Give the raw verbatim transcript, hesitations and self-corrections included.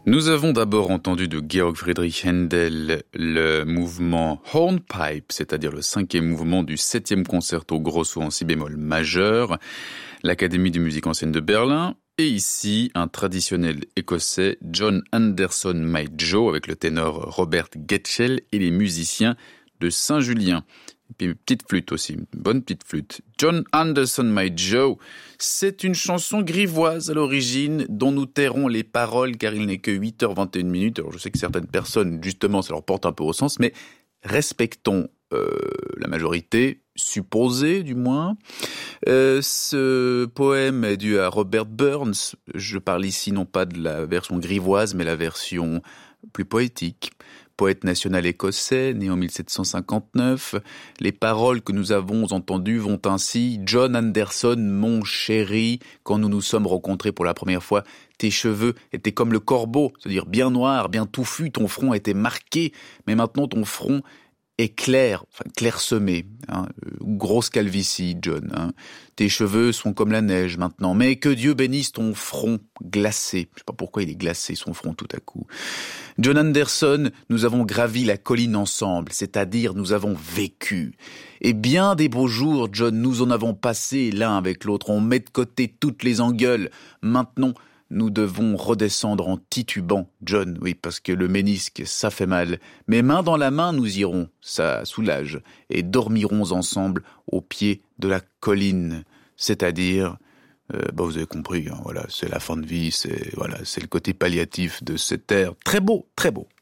Nous avons d'abord entendu de Georg Friedrich Händel le mouvement Hornpipe, c'est-à-dire le cinquième mouvement du septième concerto grosso en si bémol majeur, l'Académie de musique ancienne de Berlin, et ici un traditionnel écossais, John Anderson My Joe, avec le ténor Robert Getchell et les musiciens de Saint-Julien. Et puis une petite flûte aussi, une bonne petite flûte. John Anderson My Joe, c'est une chanson grivoise à l'origine dont nous tairons les paroles car il n'est que huit heures vingt et une minutes. Alors je sais que certaines personnes, justement, ça leur porte un peu au sens, mais respectons euh, la majorité, supposée du moins. Euh, ce poème est dû à Robert Burns. Je parle ici non pas de la version grivoise, mais la version plus poétique. Poète national écossais, né en mille sept cent cinquante-neuf. Les paroles que nous avons entendues vont ainsi. John Anderson, mon chéri, quand nous nous sommes rencontrés pour la première fois, tes cheveux étaient comme le corbeau, c'est-à-dire bien noirs, bien touffus, ton front était marqué, mais maintenant ton front est clair, enfin clairsemé, hein, grosse calvitie, John. Hein. Tes cheveux sont comme la neige maintenant, mais que Dieu bénisse ton front glacé. Je sais pas pourquoi il est glacé, son front, tout à coup. John Anderson, nous avons gravi la colline ensemble, c'est-à-dire nous avons vécu. Et bien des beaux jours, John, nous en avons passé l'un avec l'autre. On met de côté toutes les engueules. Maintenant, nous devons redescendre en titubant, John, oui, parce que le ménisque, ça fait mal. Mais main dans la main, nous irons, ça soulage, et dormirons ensemble au pied de la colline. C'est-à-dire, euh, bah vous avez compris, hein, voilà, c'est la fin de vie, c'est voilà, c'est le côté palliatif de cette ère. Très beau, très beau.